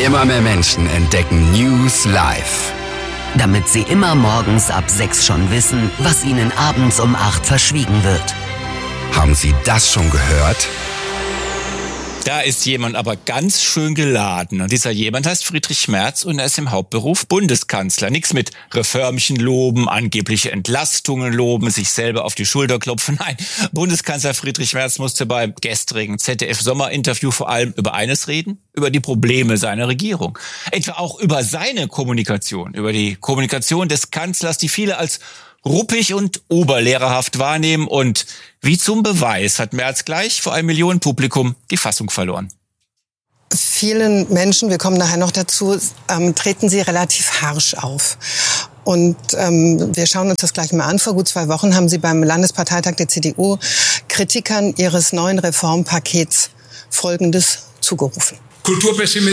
Immer mehr Menschen entdecken News live. Damit sie immer morgens ab 6 schon wissen, was ihnen abends um 8 verschwiegen wird. Haben Sie das schon gehört? Da ist jemand aber ganz schön geladen. Und dieser jemand heißt Friedrich Merz und er ist im Hauptberuf Bundeskanzler. Nix mit Reformchen loben, angebliche Entlastungen loben, sich selber auf die Schulter klopfen. Nein, Bundeskanzler Friedrich Merz musste beim gestrigen ZDF-Sommerinterview vor allem über eines reden, über die Probleme seiner Regierung. Etwa auch über seine Kommunikation, über die Kommunikation des Kanzlers, die viele als ruppig und oberlehrerhaft wahrnehmen, und wie zum Beweis hat Merz gleich vor einem Millionenpublikum die Fassung verloren. Vielen Menschen, wir kommen nachher noch dazu, treten sie relativ harsch auf. Und wir schauen uns das gleich mal an. Vor gut 2 Wochen haben sie beim Landesparteitag der CDU Kritikern ihres neuen Reformpakets Folgendes zugerufen. Kulturpessimismus